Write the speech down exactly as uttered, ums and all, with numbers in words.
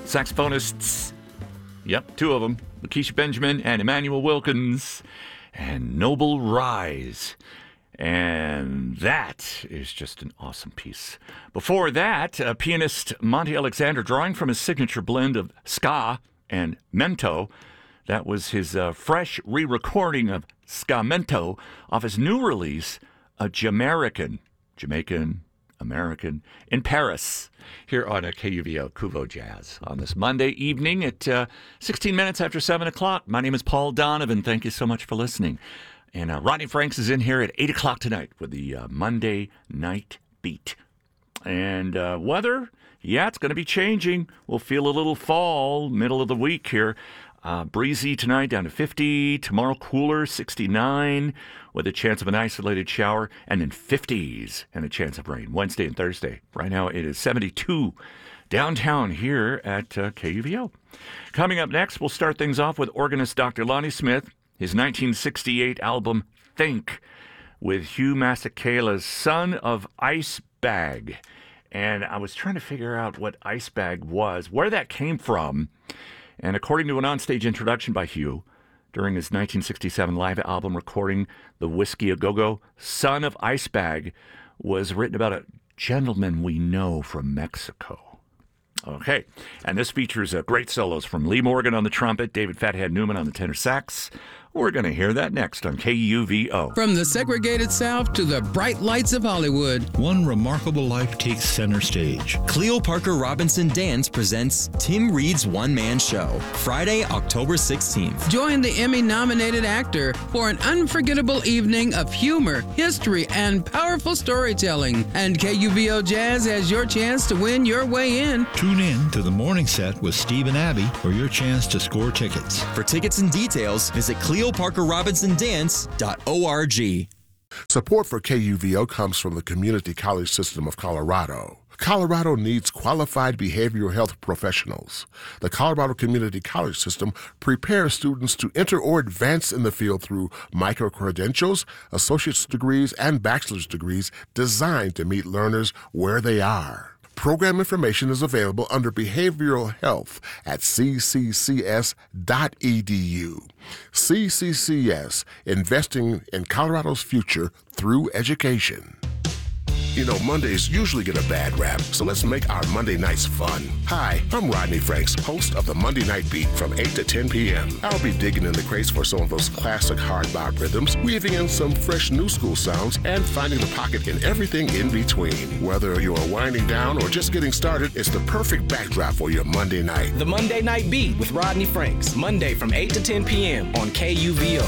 saxophonists. Yep, two of them. Lakeisha Benjamin and Emmanuel Wilkins and Noble Rise. And that is just an awesome piece. Before that, uh, pianist Monty Alexander, drawing from his signature blend of ska and mento. That was his uh, fresh re-recording of Ska-mento off his new release, A Jamaican, Jamaican, American, in Paris, here on a K U V O Kuvo Jazz on this Monday evening at uh, sixteen minutes after seven o'clock. My name is Paul Donovan. Thank you so much for listening. And uh, Rodney Franks is in here at eight o'clock tonight with the uh, Monday Night Beat. And uh, weather, yeah, it's going to be changing. We'll feel a little fall middle of the week here. Uh, breezy tonight down to fifty. Tomorrow cooler, sixty-nine, with a chance of an isolated shower. And then fifties and a chance of rain Wednesday and Thursday. Right now it is seventy-two downtown here at uh, K U V O. Coming up next, we'll start things off with organist Doctor Lonnie Smith. His nineteen sixty-eight album, Think, with Hugh Masekela's Son of Ice Bag. And I was trying to figure out what Ice Bag was, where that came from. And according to an onstage introduction by Hugh, during his nineteen sixty-seven live album recording, The Whiskey A Go-Go, Son of Ice Bag was written about a gentleman we know from Mexico. Okay, and this features uh, great solos from Lee Morgan on the trumpet, David Fathead Newman on the tenor sax. We're going to hear that next on K U V O. From the segregated South to the bright lights of Hollywood, one remarkable life takes center stage. Cleo Parker Robinson Dance presents Tim Reed's one-man show, Friday, October sixteenth. Join the Emmy-nominated actor for an unforgettable evening of humor, history, and powerful storytelling. And K U V O Jazz has your chance to win your way in. Tune in to the morning set with Steve and Abby for your chance to score tickets. For tickets and details, visit Cleo Parker Robinson Dance dot org. Support for K U V O comes from the Community College System of Colorado. Colorado needs qualified behavioral health professionals. The Colorado Community College System prepares students to enter or advance in the field through micro-credentials, associate's degrees, and bachelor's degrees designed to meet learners where they are. Program information is available under Behavioral Health at c c c s dot e d u. C C C S, investing in Colorado's future through education. You know, Mondays usually get a bad rap, so let's make our Monday nights fun. Hi, I'm Rodney Franks, host of the Monday Night Beat from eight to ten p.m. I'll be digging in the crates for some of those classic hard bop rhythms, weaving in some fresh new school sounds, and finding the pocket in everything in between. Whether you're winding down or just getting started, it's the perfect backdrop for your Monday night. The Monday Night Beat with Rodney Franks, Monday from eight to ten p.m. on K U V O.